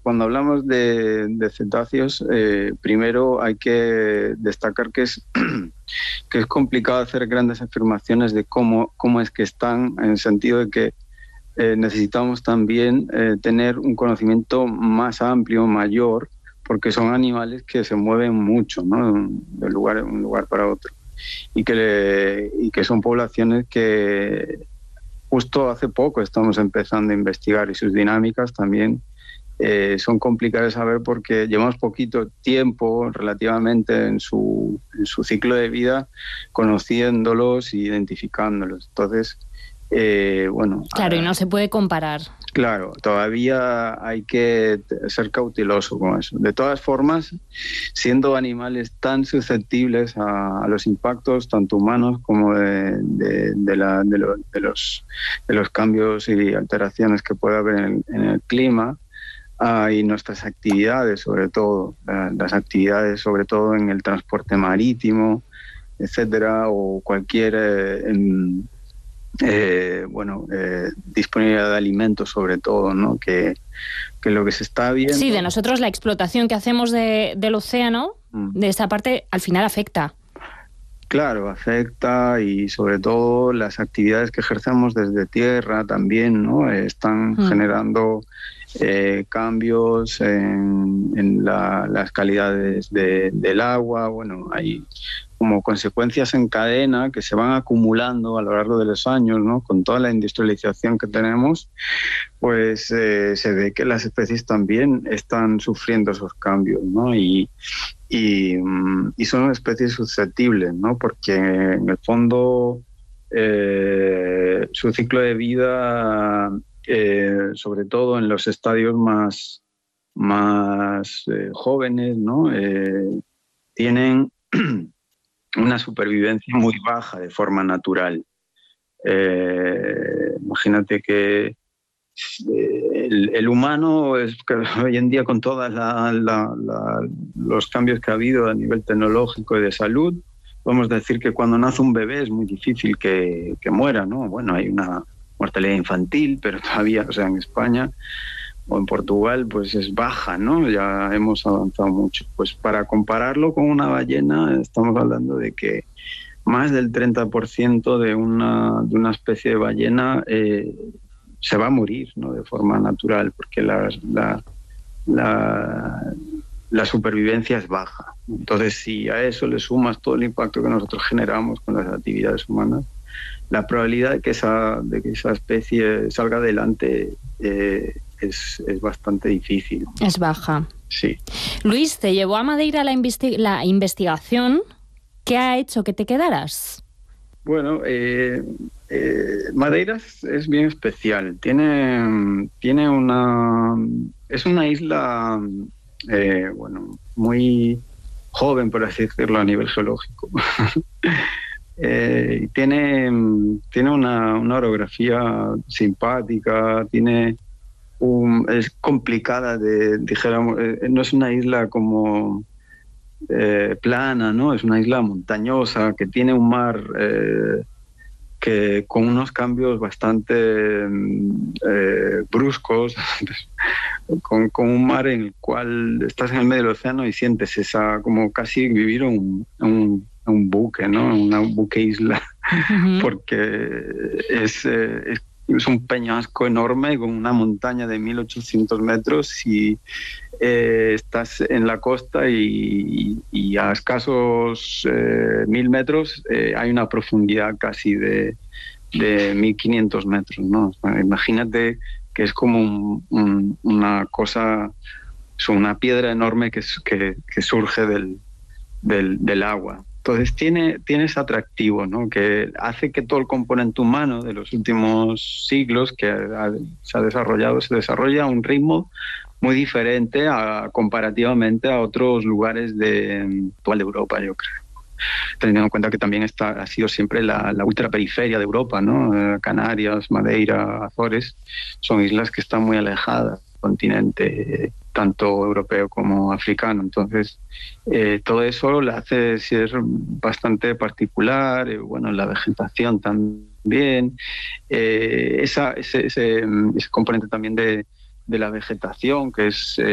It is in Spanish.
cuando hablamos de cetáceos, primero hay que destacar que es complicado hacer grandes afirmaciones de cómo es que están, en el sentido de que necesitamos también tener un conocimiento más amplio, mayor, porque son animales que se mueven mucho, ¿no? De un lugar para otro. Y que son poblaciones que justo hace poco estamos empezando a investigar, y sus dinámicas también son complicadas de saber porque llevamos poquito tiempo relativamente en su ciclo de vida conociéndolos e identificándolos. Entonces, Claro, y no se puede comparar. Claro, todavía hay que ser cauteloso con eso. De todas formas, siendo animales tan susceptibles a los impactos tanto humanos como de los cambios y alteraciones que puede haber en el clima, y nuestras actividades, sobre todo, las actividades sobre todo en el transporte marítimo, etcétera, o cualquier disponibilidad de alimentos, sobre todo, ¿no? Que lo que se está viendo... Sí, de nosotros la explotación que hacemos del océano, de esta parte, al final afecta. Claro, afecta, y sobre todo las actividades que ejercemos desde tierra también, ¿no? Están generando cambios en las calidades del agua. Bueno, hay como consecuencias en cadena que se van acumulando a lo largo de los años, ¿no? Con toda la industrialización que tenemos, pues se ve que las especies también están sufriendo esos cambios, ¿no? Y son especies susceptibles, ¿no? Porque en el fondo su ciclo de vida, sobre todo en los estadios más jóvenes, ¿no? Tienen una supervivencia muy baja de forma natural. Imagínate que el humano, es que hoy en día, con todos los cambios que ha habido a nivel tecnológico y de salud, podemos decir que cuando nace un bebé es muy difícil que muera, ¿no? Bueno, hay una mortalidad infantil, pero todavía, o sea, en España o en Portugal, pues es baja, ¿no? Ya hemos avanzado mucho. Pues para compararlo con una ballena, estamos hablando de que más del 30% de una especie de ballena se va a morir, ¿no? De forma natural, porque la supervivencia es baja. Entonces, si a eso le sumas todo el impacto que nosotros generamos con las actividades humanas, la probabilidad de que esa especie salga adelante es bastante difícil. Es baja. Sí. Luis, te llevó a Madeira la investigación. ¿Qué ha hecho que te quedaras? Bueno, Madeira es bien especial. Es una isla, muy joven, por así decirlo, a nivel geológico. Tiene una orografía simpática, es complicada dijéramos, no es una isla como plana, ¿no? Es una isla montañosa que tiene un mar que con unos cambios bastante bruscos, con un mar en el cual estás en el medio del océano y sientes como casi vivir un buque, ¿no? Una buque isla, porque es un peñasco enorme con una montaña de 1.800 metros y estás en la costa y a escasos 1.000 metros hay una profundidad casi de 1.500 metros, ¿no? O sea, imagínate que es como una cosa, es una piedra enorme que surge del agua. Entonces tiene ese atractivo, ¿no? Que hace que todo el componente humano de los últimos siglos que se desarrolla a un ritmo muy diferente comparativamente a otros lugares de Europa, yo creo. Teniendo en cuenta que también ha sido siempre la ultraperiferia de Europa, ¿no? Canarias, Madeira, Azores, son islas que están muy alejadas del continente, tanto europeo como africano. Entonces, todo eso la hace ser bastante particular. La vegetación también. Ese componente también de la vegetación, que es